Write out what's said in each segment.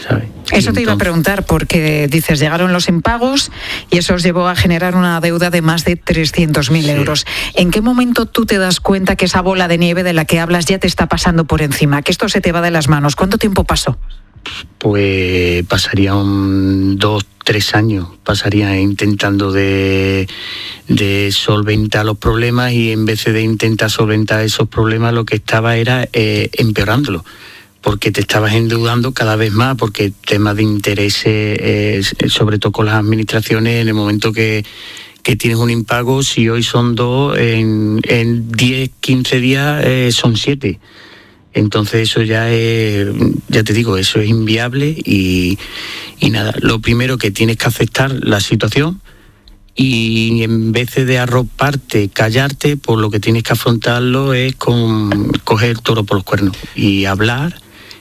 ¿sabes? Eso te iba a preguntar, porque dices, llegaron los impagos y eso os llevó a generar una deuda de más de 300.000 euros. ¿En qué momento tú te das cuenta que esa bola de nieve de la que hablas ya te está pasando por encima, que esto se te va de las manos? ¿Cuánto tiempo pasó? Pues pasarían 2-3 años, pasaría intentando de solventar los problemas, y en vez de intentar solventar esos problemas lo que estaba era empeorándolo, porque te estabas endeudando cada vez más, porque temas de intereses, sobre todo con las administraciones, en el momento que tienes un impago, si hoy son 2, en 10-15 días son 7. Entonces eso ya te digo, eso es inviable y nada, lo primero que tienes que aceptar la situación, y en vez de arroparte, callarte, pues lo que tienes que afrontarlo es con coger el toro por los cuernos y hablar,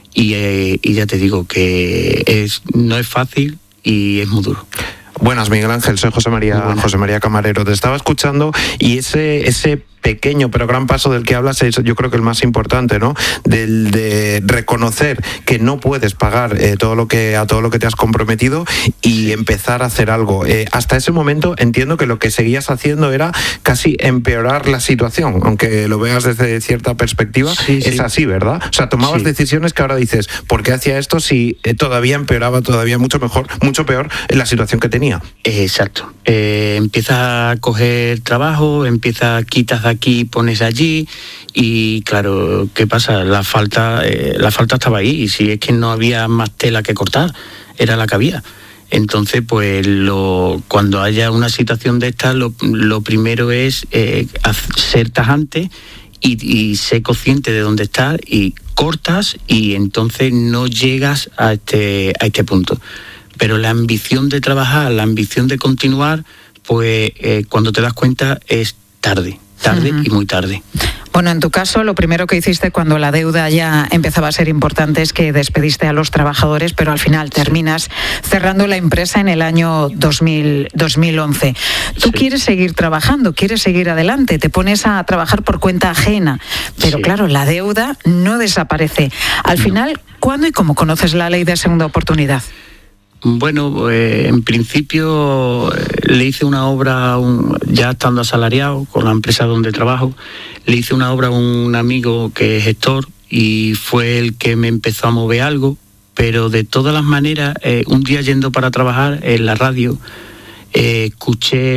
y ya te digo que no es fácil y es muy duro. Buenas, Miguel Ángel, soy José María Camarero. Te estaba escuchando y ese pequeño pero gran paso del que hablas es, yo creo que el más importante, ¿no? De reconocer que no puedes pagar todo lo que te has comprometido y empezar a hacer algo. Hasta ese momento entiendo que lo que seguías haciendo era casi empeorar la situación, aunque lo veas desde cierta perspectiva. Sí. Es así, ¿verdad? O sea, tomabas decisiones que ahora dices, ¿por qué hacía esto si todavía empeoraba todavía mucho peor la situación que tenía? Exacto. Empiezas a coger trabajo, quitas de aquí, pones allí, y claro, ¿qué pasa? La falta estaba ahí, y si es que no había más tela que cortar, era la que había. Entonces, pues cuando haya una situación de esta, lo primero es ser tajante y ser consciente de dónde estás, y cortas, y entonces no llegas a este punto. Pero la ambición de trabajar, la ambición de continuar, pues cuando te das cuenta es tarde y muy tarde. Bueno, en tu caso, lo primero que hiciste cuando la deuda ya empezaba a ser importante es que despediste a los trabajadores, pero al final terminas cerrando la empresa en el año 2011. Tú quieres seguir trabajando, quieres seguir adelante, te pones a trabajar por cuenta ajena, pero claro, la deuda no desaparece. Al final, ¿cuándo y cómo conoces la ley de segunda oportunidad? Bueno, en principio le hice una obra, ya estando asalariado con la empresa donde trabajo, le hice una obra a un amigo que es gestor, y fue el que me empezó a mover algo, pero de todas las maneras, un día yendo para trabajar en la radio, escuché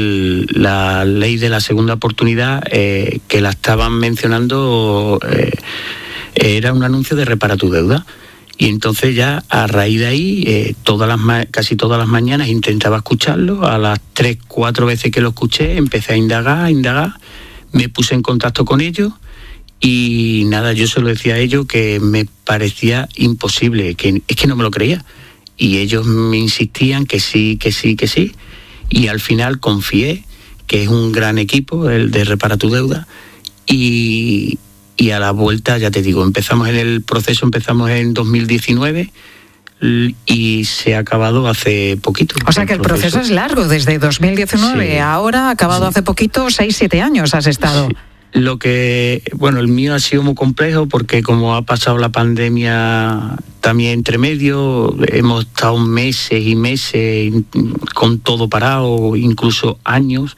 la ley de la segunda oportunidad, que la estaban mencionando, era un anuncio de Repara tu Deuda. Y entonces ya a raíz de ahí, casi todas las mañanas intentaba escucharlo. A las 3-4 veces que lo escuché empecé a indagar, me puse en contacto con ellos, y nada, yo se lo decía a ellos que me parecía imposible, que es que no me lo creía. Y ellos me insistían que sí, y al final confié, que es un gran equipo, el de Repara tu Deuda, y a la vuelta, ya te digo, empezamos en 2019 y se ha acabado hace poquito. O sea que el proceso es largo, desde 2019 ahora, ha acabado hace poquito, 6-7 años has estado. Sí. El mío ha sido muy complejo, porque como ha pasado la pandemia también entre medio, hemos estado meses y meses con todo parado, incluso años.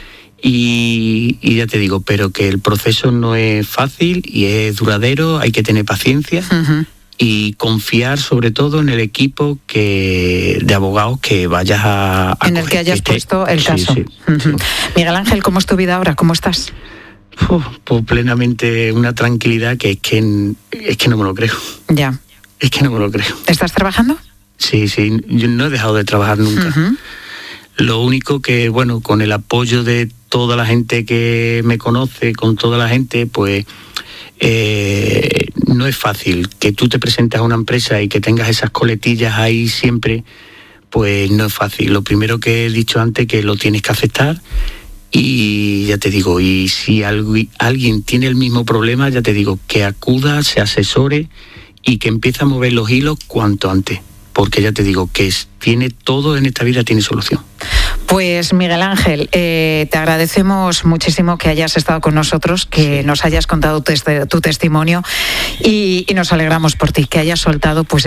Y ya te digo, pero que el proceso no es fácil y es duradero, hay que tener paciencia y confiar sobre todo en el equipo de abogados que vayas a en el que hayas puesto el caso. Sí. Miguel Ángel, ¿cómo es tu vida ahora? ¿Cómo estás? Pues plenamente una tranquilidad que es que no me lo creo. Ya. Es que no me lo creo. ¿Estás trabajando? Sí, yo no he dejado de trabajar nunca. Lo único que, con el apoyo de toda la gente que me conoce, con toda la gente, pues no es fácil que tú te presentes a una empresa y que tengas esas coletillas ahí siempre, pues no es fácil. Lo primero que he dicho antes, que lo tienes que aceptar, y ya te digo, y si alguien tiene el mismo problema, ya te digo, que acuda, se asesore y que empiece a mover los hilos cuanto antes. Porque ya te digo que tiene todo en esta vida, tiene solución. Pues Miguel Ángel, te agradecemos muchísimo que hayas estado con nosotros, que nos hayas contado tu testimonio, y nos alegramos por ti, que hayas soltado pues